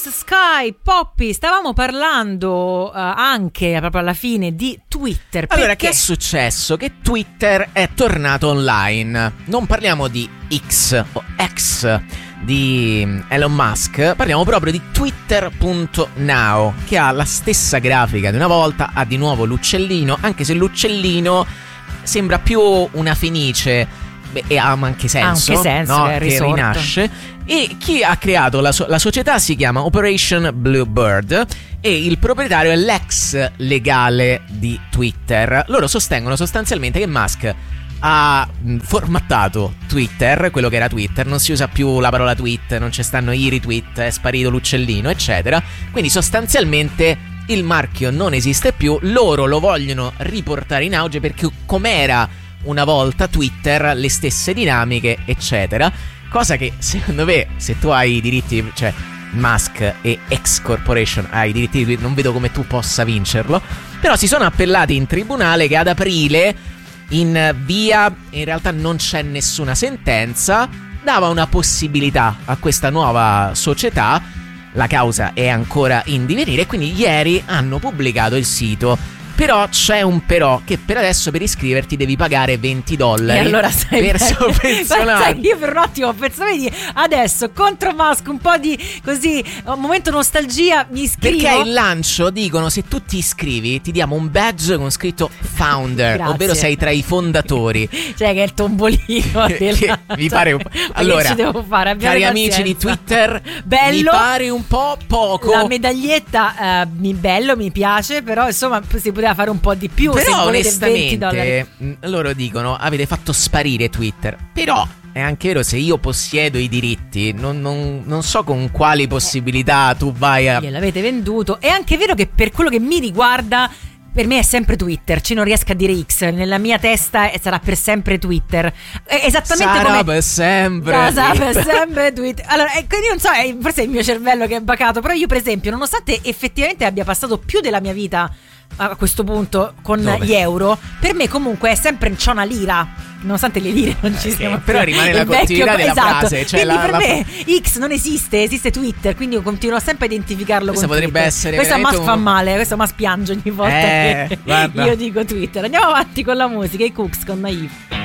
Nice Sky, Poppy. Stavamo parlando anche proprio alla fine di Twitter. Allora, perché... che è successo? Che Twitter è tornato online. Non parliamo di X o X di Elon Musk, parliamo proprio di Twitter.now, che ha la stessa grafica di una volta, ha di nuovo l'uccellino, anche se l'uccellino sembra più una fenice. E ha anche senso, no? Che rinasce. E chi ha creato la società si chiama Operation Bluebird e il proprietario è l'ex legale di Twitter. Loro sostengono sostanzialmente che Musk ha formattato Twitter, quello che era Twitter, non si usa più la parola tweet, non ci stanno i retweet, è sparito l'uccellino, eccetera. Quindi sostanzialmente il marchio non esiste più, loro lo vogliono riportare in auge perché com'era una volta Twitter, le stesse dinamiche, eccetera. Cosa che secondo me, se tu hai i diritti, cioè Musk e X Corporation hai i diritti di Twitter, non vedo come tu possa vincerlo. Però si sono appellati in tribunale che ad aprile, in via, in realtà non c'è nessuna sentenza, dava una possibilità a questa nuova società. La causa è ancora in divenire e quindi ieri hanno pubblicato il sito. Però c'è un però, che per adesso per iscriverti devi pagare $20 e allora per sovvenzionare. Io per un attimo pensavo di adesso contro Musk un po' di così un momento nostalgia, mi iscrivo. Perché il lancio dicono se tu ti iscrivi ti diamo un badge con scritto founder, ovvero sei tra i fondatori. Cioè che è il tombolino che mi pare un po'. Allora, devo fare? Cari amici di Twitter, bello, mi pare un po' poco. La medaglietta bello, mi piace, però insomma si poteva fare un po' di più. Però se onestamente loro dicono avete fatto sparire Twitter. Però è anche vero, se io possiedo i diritti non so con quali possibilità tu vai a... Gliel'avete venduto. È anche vero che per quello che mi riguarda, per me è sempre Twitter, ci non riesco a dire X, nella mia testa sarà per sempre Twitter. Esattamente sarà come per sempre. Sarà per sempre Twitter. Allora, io non so, forse è il mio cervello che è bacato, però io per esempio, nonostante effettivamente abbia passato più della mia vita a questo punto con gli euro, per me comunque è sempre c'ho una lira, nonostante le lire non ci siano, però rimane la continuità della frase, cioè quindi per me X non esiste Twitter, quindi io continuo sempre a identificarlo questo con potrebbe Twitter. essere questo a Musk fa male, questo ma spiange ogni volta che io dico Twitter. Andiamo avanti con la musica, i Cooks con Naive.